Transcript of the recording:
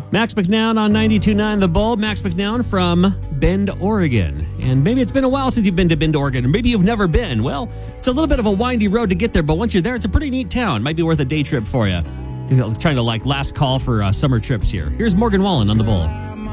Max McNown on 92.9 The Bull. Max McNown from Bend, Oregon. And maybe it's been a while since you've been to Bend, Oregon, or maybe you've never been. Well, it's a little bit of a windy road to get there, but once you're there, it's a pretty neat town. Might be worth a day trip for you. Trying to last call for summer trips here. Here's Morgan Wallen on The Bull.